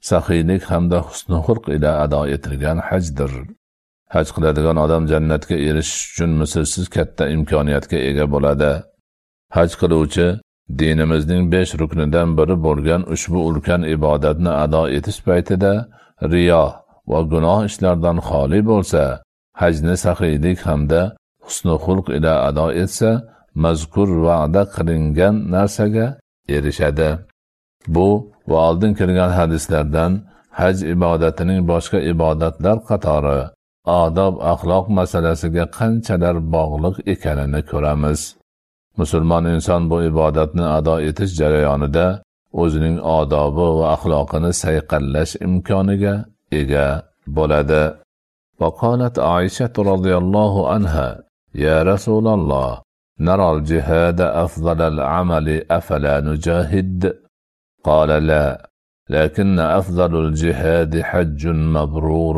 saxiylik hamda husnul xulq ila ado etilgan hajdir. Haj qiladigan odam jannatga erishish uchun mislsiz katta imkoniyatga ega bo'ladi. Haj qiluvchi dinimizning 5 ruknidan biri bo'lgan ushbu ulkan ibodatni ado etish paytida riyo va gunoh ishlardan xoli bo'lsa, hajni saxiylik hamda husnul xulq ila ado etsa, mazkur va'da qilingan narsaga erishadi. Bu va oldin kelgan hadislardan haj ibodatining boshqa ibodatlar qatori odob axloq masalasiga qanchalar bog'liq ekanini ko'ramiz. Musulmon inson bu ibodatni ado etish jarayonida o'zining odobi va axloqini sayqallash imkoniga ega bo'ladi. وقالت عائشة رضي الله عنها يا رسول الله نرى الجهاد أفضل العمل أفلا نجاهد؟ قال لا، لكن أفضل الجهاد حج مبرور.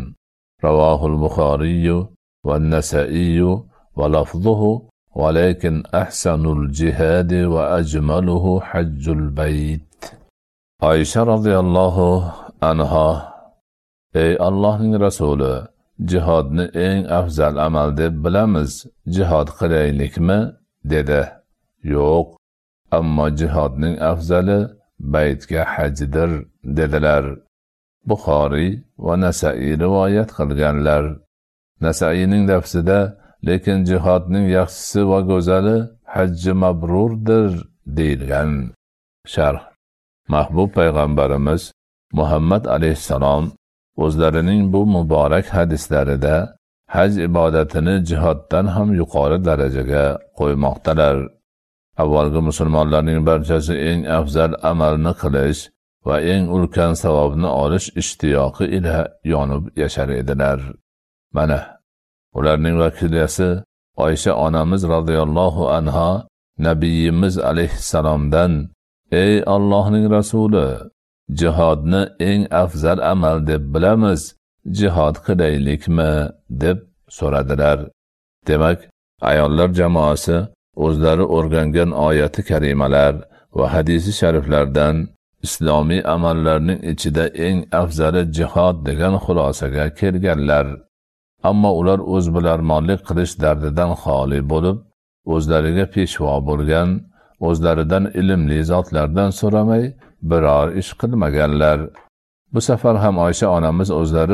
رواه البخاري والنسائي ولفظه ولكن أحسن الجهاد وأجمله حج البيت. عائشة رضي الله عنها: ey Allohning rasuli, jihodni eng afzal amal deb bilamiz, jihod qilaylikmi? dedi. Yo'q, ammo jihodning afzali baytga hajdir dedilar. Buxoriy va Nasaiy rivoyat qilganlar. Nasaining lafzida lekin jihodning yaxshisi va go'zali hajji mabrurdir deyilgan. Sharh: Mahbub payg'ambarimiz Muhammad alayhissalom o'zlarining bu muborak hadislarida haj ibodatini jihoddan ham yuqori darajaga qo'ymoqdalar. Avvalgi musulmonlarning barchasi eng afzal amalni qilish va eng ulkan savobni olish ishtiyoqi ila yonib yashar edilar. Mana ularning vakilasi Oysha onamiz radhiyallohu anha Nabiyimiz alayhissalomdan: ey Allohning rasuli, jihodni eng afzal amal deb bilamiz, jihod qilaylikmi? deb so'radilar. Demak, ayollar jamoasi o'zlari o'rgangan oyati karimalar va hadisi shariflardan islomiy amallarning ichida eng afzali jihod degan xulosaga kelganlar. Ammo ular o'zbilarmonlik qilish dardidan xoli bo'lib, o'zlariga peshvo bo'lgan, o'zlaridan ilmli zotlardan so'ramay biror ish qilmaganlar. Bu safar ham Oysha onamiz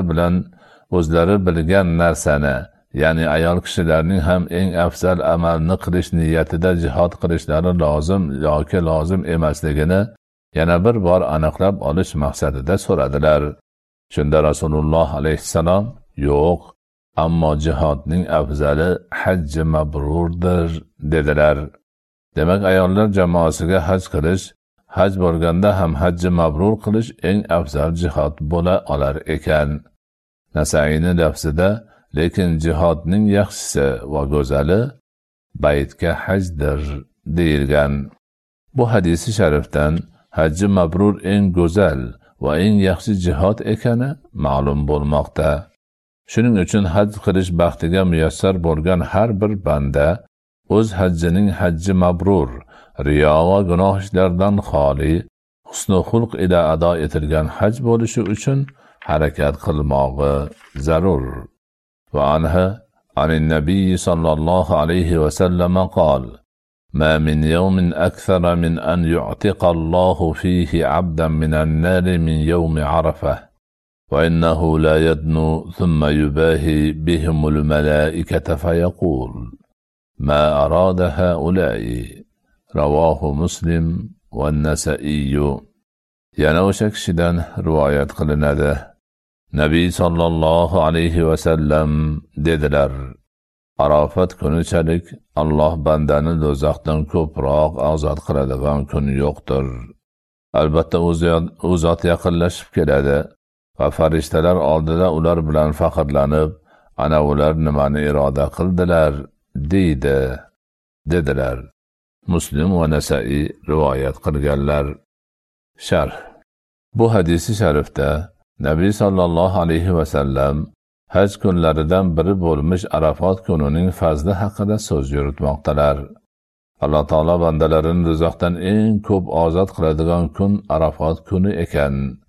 o'zlari bilgan narsani, ya'ni ayol kishilarning ham eng afzal amalni qilish niyatida jihod qilishlari lozim yoki lozim emasligini yana bir bor aniqlab olish maqsadida so'radilar. Shunda Rasululloh alayhissalom: yo'q, ammo jihodning afzali hajji mabrurdir dedilar. Demak, ayollar jamoasiga haj qilish, haj bo'lganda ham hajji mabrur qilish eng afzal jihod bo'la olar ekan. Nasaining lafzida lekin jihodning yaxshisi va go'zali baytga hajdir deyilgan. Bu hadisi sharifdan hajji mabrur eng go'zal va eng yaxshi jihod ekani ma'lum bo'lmoqda. Shuning uchun haj qilish baxtiga muyassar bo'lgan har bir banda o'z hajjining hajji mabrur, riyo va gunoh ishlardan xoli, husnul xulq ila ado etilgan haj bo'lishi uchun harakat qilmog'i zarur. Va anha anin nabiy sallallohu alayhi va sallam qol: ما من يوم أكثر من أن يعتق الله فيه عبدا من النار من يوم عرفة، وإنه لا يدنو ثم يباهي بهم الملائكة فيقول: ما أراد هؤلاء؟ رواه مسلم والنسائي. yana o'sha kishidan rivoyat qilinadi. Nabiy sallallohu alayhi va sallam dedilar: Arafat kunichalik Alloh bandani do'zaxdan ko'proq ozod qiladigan kun yo'qdir. Albatta u zot yaqinlashib keladi va farishtalar oldida ular bilan faxrlanib, ana ular nimani iroda qildilar dedilar. Muslim va Nasai rivoyat qilganlar. Sharh: bu hadisi sharifda Nabiy sallallohu alayhi va sallam haj kunlaridan biri bo'lmish Arafat kunining fazli haqida so'z yuritmoqdalar. Alloh taolo bandalarini do'zaxdan eng ko'p ozod qiladigan kun Arafat kuni ekan.